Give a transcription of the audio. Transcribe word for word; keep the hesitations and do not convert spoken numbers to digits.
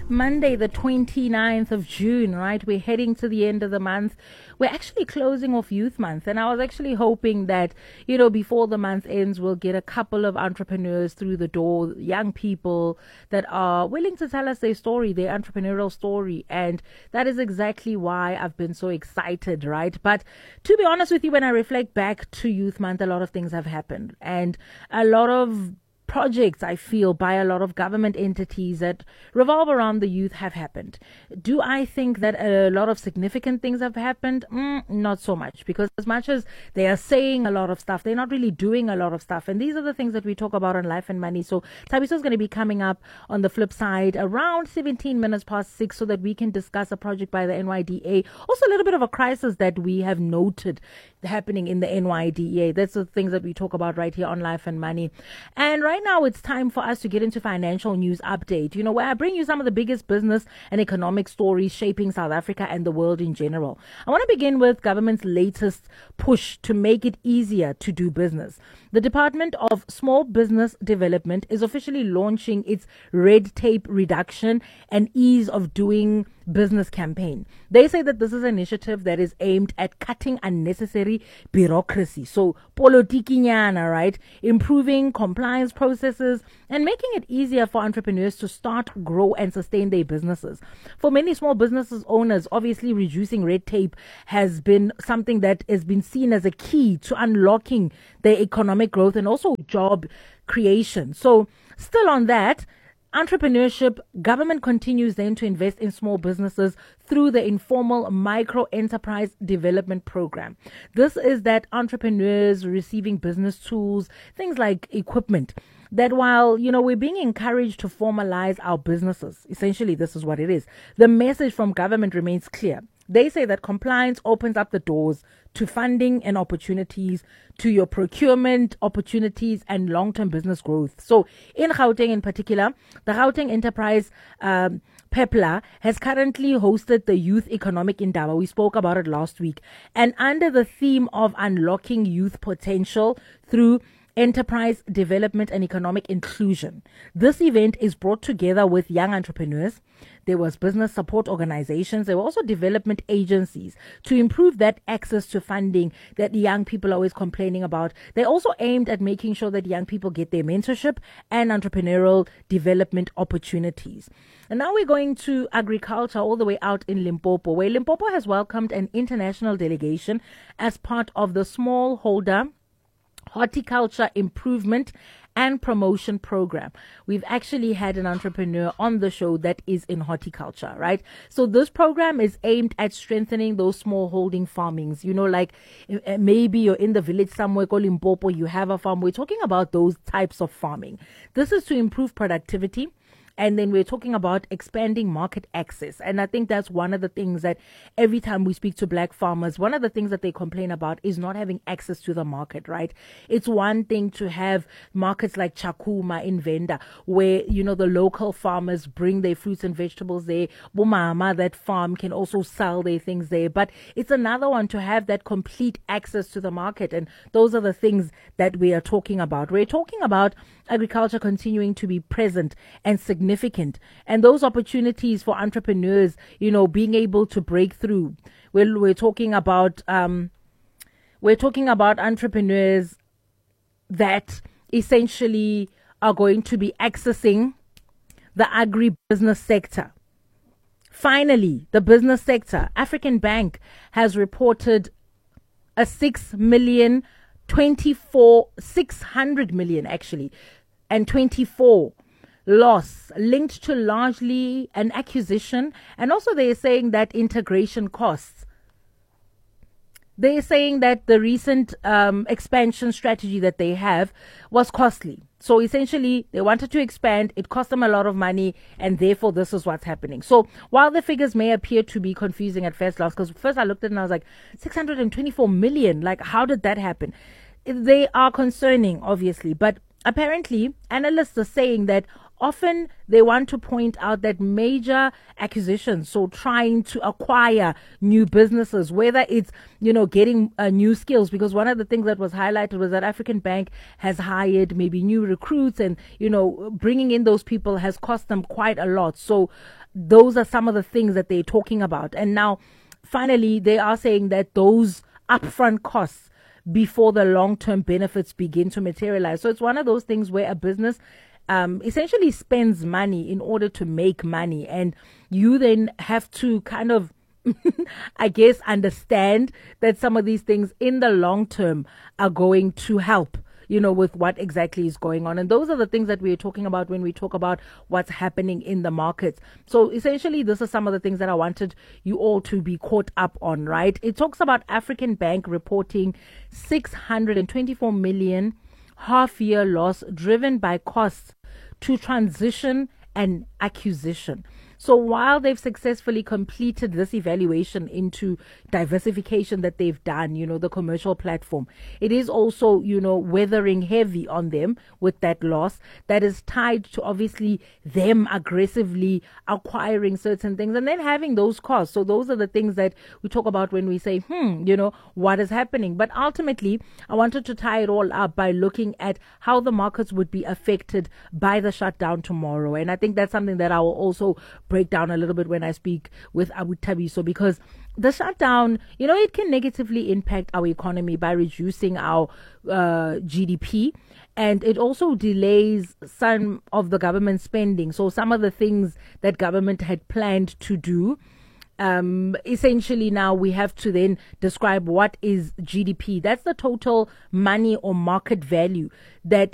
Monday, the twenty-ninth of June, right? We're heading to the end of the month. We're actually closing off Youth Month. And I was actually hoping that, you know, before the month ends, we'll get a couple of entrepreneurs through the door, young people that are willing to tell us their story, their entrepreneurial story. And that is exactly why I've been so excited, right? But to be honest with you, when I reflect back to Youth Month, a lot of things have happened. And a lot of projects, I feel, by a lot of government entities that revolve around the youth have happened. Do I think that a lot of significant things have happened? Mm, not so much, because as much as they are saying a lot of stuff, they're not really doing a lot of stuff. And these are the things that we talk about on Life and Money. So Thabiso is going to be coming up on the flip side around seventeen minutes past six so that we can discuss a project by the N Y D A. Also a little bit of a crisis that we have noted happening in the N Y D A. That's the things that we talk about right here on Life and Money. And right now it's time for us to get into financial news update, you know, where I bring you some of the biggest business and economic stories shaping South Africa and the world in general. I want to begin with government's latest push to make it easier to do business. The Department of Small Business Development is officially launching its red tape reduction and ease of doing business campaign. They say that this is an initiative that is aimed at cutting unnecessary bureaucracy. So, politikinyana, right? Improving compliance processes and making it easier for entrepreneurs to start, grow and sustain their businesses. For many small businesses owners, obviously reducing red tape has been something that has been seen as a key to unlocking their economic growth and also job creation. So, still on that, entrepreneurship, government continues then to invest in small businesses through the informal micro enterprise development program. This is that entrepreneurs receiving business tools, things like equipment, that while, you know, we're being encouraged to formalize our businesses, essentially this is what it is. The message from government remains clear. They say that compliance opens up the doors to funding and opportunities, to your procurement opportunities and long-term business growth. So in Gauteng in particular, the Gauteng Enterprise um, Pepla has currently hosted the Youth Economic Indaba. We spoke about it last week. And under the theme of unlocking youth potential through enterprise development and economic inclusion, this event is brought together with young entrepreneurs. There was business support organizations. There were also development agencies to improve that access to funding that young people are always complaining about. They also aimed at making sure that young people get their mentorship and entrepreneurial development opportunities. And now we're going to agriculture all the way out in Limpopo, where Limpopo has welcomed an international delegation as part of the smallholder horticulture improvement and promotion program. We've actually had an entrepreneur on the show that is in horticulture, right? So this program is aimed at strengthening those small holding farmings. You know, like uh, maybe you're in the village somewhere called Limpopo, you have a farm. We're talking about those types of farming. This is to improve productivity. And then we're talking about expanding market access. And I think that's one of the things that every time we speak to black farmers, one of the things that they complain about is not having access to the market, right? It's one thing to have markets like Chakuma in Venda, where, you know, the local farmers bring their fruits and vegetables there. Bumama, that farm, can also sell their things there. But it's another one to have that complete access to the market. And those are the things that we are talking about. We're talking about agriculture continuing to be present and significant. Significant and those opportunities for entrepreneurs, you know, being able to break through. Well, we're talking about um, we're talking about entrepreneurs that essentially are going to be accessing the agribusiness sector. Finally, the business sector. African Bank has reported a six million, twenty-four, six hundred million actually, and twenty-four loss linked to largely an acquisition, and also they are saying that integration costs. They are saying that the recent um, expansion strategy that they have was costly. So essentially, they wanted to expand. It cost them a lot of money, and therefore this is what's happening. So while the figures may appear to be confusing at first glance, because first I looked at it and I was like, six hundred twenty-four million, like how did that happen? They are concerning, obviously, but apparently, analysts are saying that often they want to point out that major acquisitions, so trying to acquire new businesses, whether it's, you know, getting uh, new skills, because one of the things that was highlighted was that African Bank has hired maybe new recruits, and, you know, bringing in those people has cost them quite a lot. So those are some of the things that they're talking about. And now, finally, they are saying that those upfront costs before the long-term benefits begin to materialize. So it's one of those things where a business um, essentially spends money in order to make money, and you then have to kind of I guess understand that some of these things in the long term are going to help, you know, with what exactly is going on. And those are the things that we're talking about when we talk about what's happening in the markets. So essentially, this is some of the things that I wanted you all to be caught up on, right? It talks about African Bank reporting six hundred twenty-four million half year loss driven by costs to transition and acquisition. So while they've successfully completed this evaluation into diversification that they've done, you know, the commercial platform, it is also, you know, weathering heavy on them with that loss that is tied to obviously them aggressively acquiring certain things and then having those costs. So those are the things that we talk about when we say, hmm, you know, what is happening? But ultimately, I wanted to tie it all up by looking at how the markets would be affected by the shutdown tomorrow. And I think that's something that I will also break down a little bit when I speak with Abu Tabiso, because the shutdown, you know, it can negatively impact our economy by reducing our uh, G D P, and it also delays some of the government spending. So some of the things that government had planned to do, Um, essentially now we have to then describe what is G D P. That's the total money or market value that